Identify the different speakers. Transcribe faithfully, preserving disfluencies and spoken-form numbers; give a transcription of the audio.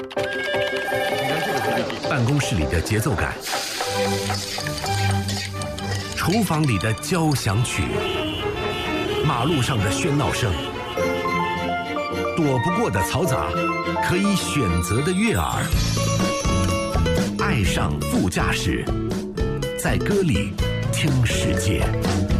Speaker 1: 办公室里的节奏感，厨房里的交响曲，马路上的喧闹声，躲不过的嘈杂，可以选择的悦耳。爱上副驾驶，在歌里听世界。